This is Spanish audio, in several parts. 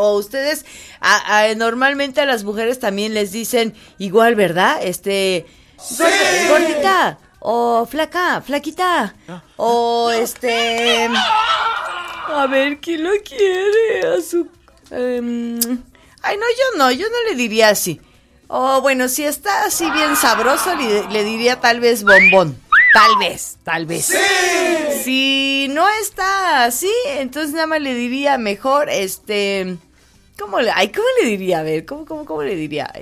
o ustedes normalmente a las mujeres también les dicen igual, ¿verdad? Gordita, o flaquita, o a ver, ¿quién lo quiere? Ay, no, yo no le diría así. O bueno, si está así bien sabroso, le diría tal vez bombón. Tal vez. ¡Sí! Si no está así, entonces nada más le diría mejor, ¿cómo le diría? A ver, ¿cómo le diría?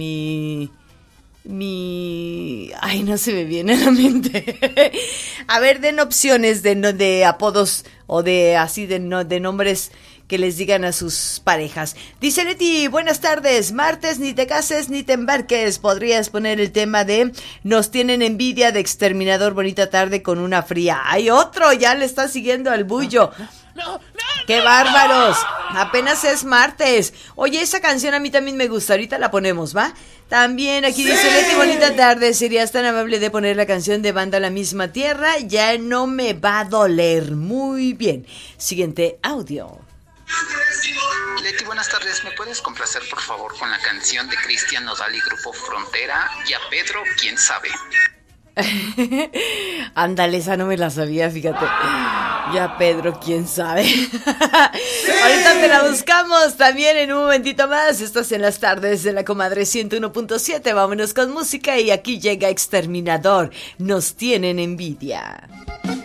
Ay, no se me viene a la mente. A ver, den opciones de apodos o de nombres que les digan a sus parejas. Dice Leti, buenas tardes, martes, ni te cases ni te embarques. Podrías poner el tema de nos tienen envidia de Exterminador, bonita tarde con una fría. Hay otro, ya le está siguiendo al bullo. No. ¡Qué bárbaros! Apenas es martes. Oye, esa canción a mí también me gusta. Ahorita la ponemos, ¿va? También aquí dice Leti, bonita tarde. ¿Serías tan amable de poner la canción de Banda La Misma Tierra? Ya no me va a doler. Muy bien. Siguiente audio. Leti, buenas tardes. ¿Me puedes complacer, por favor, con la canción de Cristian Nodal y Grupo Frontera? Y a Pedro, ¿quién sabe? Ándale, esa no me la sabía, fíjate. Ya Pedro, quién sabe. Ahorita te la buscamos también en un momentito más. Estás en las tardes de la comadre 101.7. Vámonos con música y aquí llega Exterminador. Nos tienen envidia.